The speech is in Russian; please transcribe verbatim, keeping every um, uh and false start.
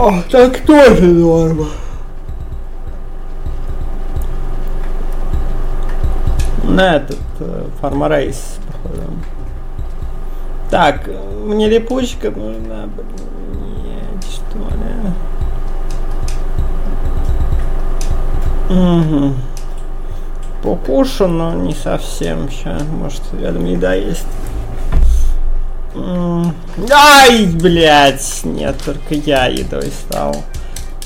О, так тоже норма. На этот фармарейс, походу. Так, мне липучка нужна, блин, что ли? Угу. Покушу, но не совсем. Сейчас, может, рядом еда есть. Ай, блядь, нет, только я едой стал.